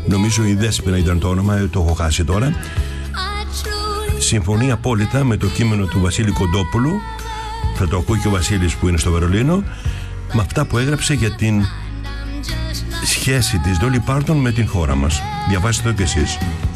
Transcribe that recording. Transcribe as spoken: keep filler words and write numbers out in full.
νομίζω η Δέσποινα ήταν το όνομα, το έχω χάσει τώρα. Συμφωνεί απόλυτα με το κείμενο του Βασίλη Κοντόπουλου, θα το ακούει και ο Βασίλης που είναι στο Βερολίνο, με αυτά που έγραψε για την σχέση της Dolly Parton με την χώρα μας. Διαβάστε το κι εσείς.